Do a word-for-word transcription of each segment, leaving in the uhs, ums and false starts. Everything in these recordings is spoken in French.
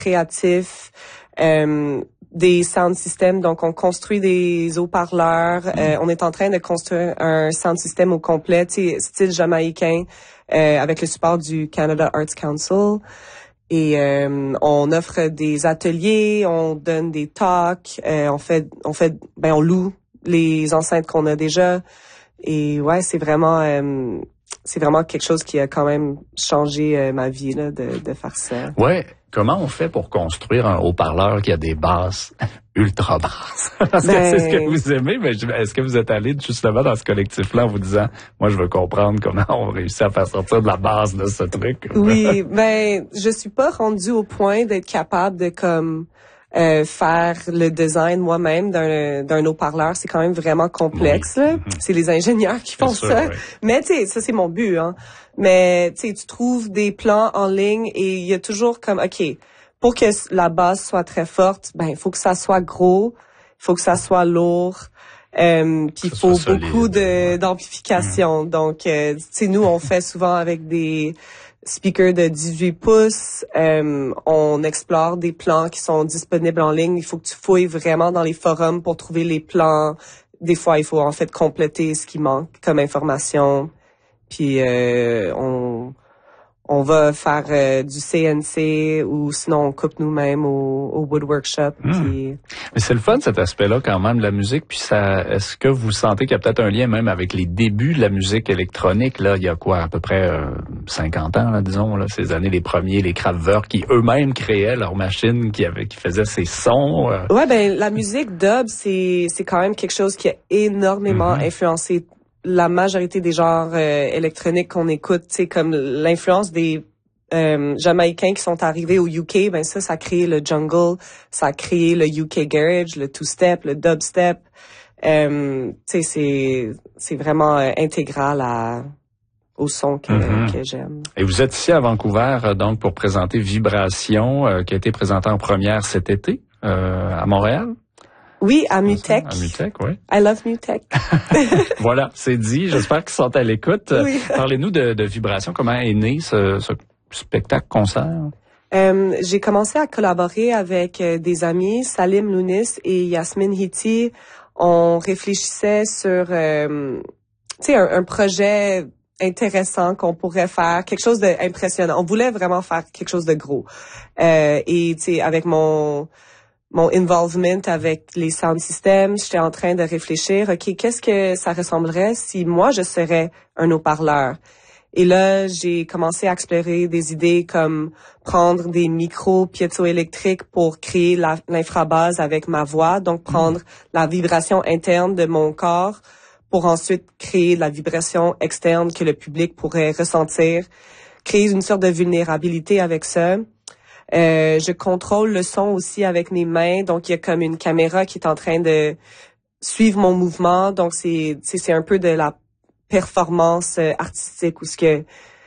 créatif, euh, des sound systems. Donc, on construit des haut-parleurs. Mm. Euh, on est en train de construire un sound system au complet, style jamaïcain, euh, avec le support du Canada Arts Council. Et euh, on offre des ateliers, on donne des talks, euh, on fait, on fait, ben on loue les enceintes qu'on a déjà. Et ouais, c'est vraiment, euh, c'est vraiment quelque chose qui a quand même changé euh, ma vie là, de, de faire ça. Ouais. Comment on fait pour construire un haut-parleur qui a des basses ultra basses? Parce ben... que c'est ce que vous aimez, mais est-ce que vous êtes allé justement dans ce collectif-là en vous disant, moi, je veux comprendre comment on réussit à faire sortir de la base de ce truc? Oui, ben, je suis pas rendue au point d'être capable de comme euh, faire le design moi-même d'un d'un haut-parleur. C'est quand même vraiment complexe. Oui. Mm-hmm. C'est les ingénieurs qui font sûr, ça. Oui. Mais tu sais, ça c'est mon but, hein. Mais tu sais, tu trouves des plans en ligne et il y a toujours comme, OK, pour que la base soit très forte, ben il faut que ça soit gros, il faut que ça soit lourd, euh, puis il faut beaucoup solide, de ouais. d'amplification. Mmh. Donc, euh, tu sais, nous, on fait souvent avec des speakers de dix-huit pouces. Euh, on explore des plans qui sont disponibles en ligne. Il faut que tu fouilles vraiment dans les forums pour trouver les plans. Des fois, il faut en fait compléter ce qui manque comme information. Puis euh, on on va faire euh, du C N C ou sinon on coupe nous-mêmes au, au wood workshop. Mmh. Puis... Mais c'est le fun cet aspect-là quand même de la musique. Puis ça, est-ce que vous sentez qu'il y a peut-être un lien même avec les débuts de la musique électronique là, il y a quoi à peu près euh, cinquante ans là, disons là, ces années les premiers, les Kraftwerk qui eux-mêmes créaient leurs machines qui avaient qui faisaient ces sons. Euh... Ouais ben la musique dub c'est c'est quand même quelque chose qui a énormément mmh. influencé la majorité des genres euh, électroniques qu'on écoute, tu sais, comme l'influence des euh, Jamaïcains qui sont arrivés au U K, ben ça, ça a créé le jungle, ça a créé le U K garage, le two-step, le dubstep. Euh, tu sais, c'est c'est vraiment euh, intégral à au son que, mm-hmm. que j'aime. Et vous êtes ici à Vancouver, donc pour présenter Vibration, euh, qui a été présenté en première cet été euh, à Montréal. Oui, à Mutech. À Mutech, oui. I love Mutech. Voilà, c'est dit. J'espère qu'ils sont à l'écoute. Oui. Parlez-nous de, de Vibration. Comment est né ce, ce spectacle-concert? Euh, j'ai commencé à collaborer avec euh, des amis, Salim Lounis et Yasmine Hiti. On réfléchissait sur, euh, tu sais, un, un projet intéressant qu'on pourrait faire, quelque chose d'impressionnant. On voulait vraiment faire quelque chose de gros. Euh, et tu sais, avec mon mon involvement avec les sound systems, j'étais en train de réfléchir, OK, qu'est-ce que ça ressemblerait si moi, je serais un haut-parleur? Et là, j'ai commencé à explorer des idées comme prendre des micros piézoélectriques pour créer la, l'infrabase avec ma voix, donc prendre mmh. la vibration interne de mon corps pour ensuite créer la vibration externe que le public pourrait ressentir, créer une sorte de vulnérabilité avec ça. Euh, je contrôle le son aussi avec mes mains, donc il y a comme une caméra qui est en train de suivre mon mouvement, donc c'est c'est, c'est un peu de la performance artistique où ce que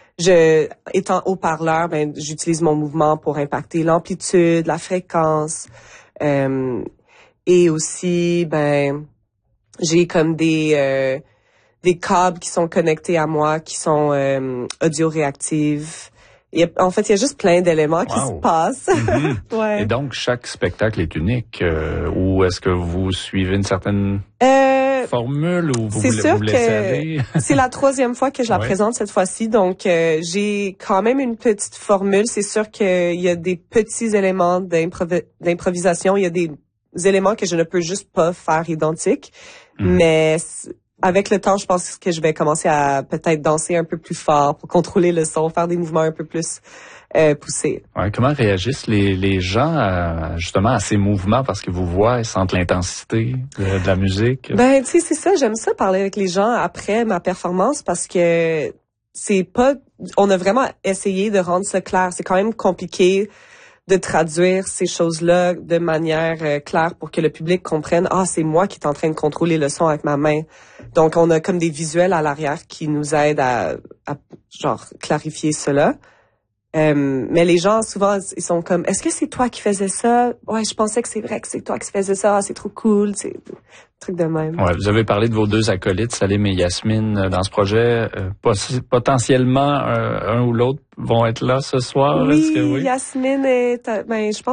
je étant haut-parleur, ben j'utilise mon mouvement pour impacter l'amplitude, la fréquence, euh, et aussi ben j'ai comme des euh, des câbles qui sont connectés à moi qui sont euh, audio-réactifs. Il y a, en fait, il y a juste plein d'éléments wow. qui se passent. Mm-hmm. Ouais. Et donc, chaque spectacle est unique euh, ou est-ce que vous suivez une certaine euh, formule ou vous c'est voulez, sûr vous laissez que aller? C'est la troisième fois que je la ouais. présente cette fois-ci. Donc, euh, j'ai quand même une petite formule. C'est sûr qu'il y a des petits éléments d'improvi- d'improvisation. Il y a des éléments que je ne peux juste pas faire identiques. Mm. Mais... avec le temps, je pense que je vais commencer à peut-être danser un peu plus fort pour contrôler le son, faire des mouvements un peu plus euh, poussés. Ouais, comment réagissent les, les gens à, justement à ces mouvements parce qu'ils vous voient et sentent l'intensité de, de la musique? Ben, tu sais, c'est ça. J'aime ça parler avec les gens après ma performance parce que c'est pas... On a vraiment essayé de rendre ça clair. C'est quand même compliqué de traduire ces choses-là de manière euh, claire pour que le public comprenne, ah, c'est moi qui est en train de contrôler le son avec ma main. Donc, on a comme des visuels à l'arrière qui nous aident à, à genre, clarifier cela. Euh, mais les gens, souvent, ils sont comme, est-ce que c'est toi qui faisais ça? Ouais, je pensais que c'est vrai que c'est toi qui faisais ça. C'est trop cool. C'est un truc de même. Ouais, vous avez parlé de vos deux acolytes, Salim et Yasmine, dans ce projet. Euh, poss- potentiellement, euh, un ou l'autre vont être là ce soir. Oui, Est-ce que oui? Yasmine est, ben, je pense